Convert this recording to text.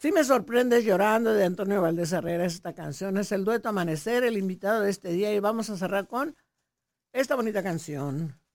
Sí me sorprendes llorando de Antonio Valdés Herrera. Esta canción es el dueto Amanecer, el invitado de este día. Y vamos a cerrar con esta bonita canción.